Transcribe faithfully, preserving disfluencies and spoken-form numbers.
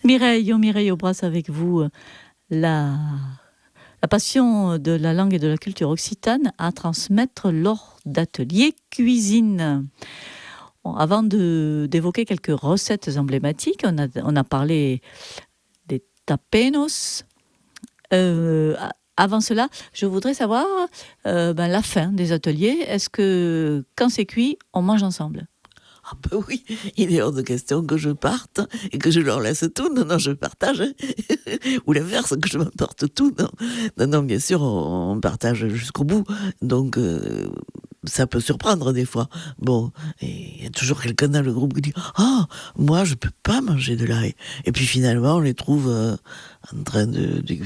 Mireille, oh Mireille Aubrac, avec vous, la, la passion de la langue et de la culture occitane à transmettre lors d'ateliers cuisine. Bon, avant de, d'évoquer quelques recettes emblématiques, on a, on a parlé des tapenos. Euh, avant cela, je voudrais savoir euh, ben, la fin des ateliers. Est-ce que quand c'est cuit, on mange ensemble ? Ah ben oui, il est hors de question que je parte et que je leur laisse tout. Non, non, je partage. Ou l'inverse, que je m'emporte tout. Non, non, non, bien sûr, on partage jusqu'au bout. Donc, euh, ça peut surprendre des fois. Bon, il y a toujours quelqu'un dans le groupe qui dit « Ah, moi, je peux pas manger de l'ail. » Et puis finalement, on les trouve euh, en train de, de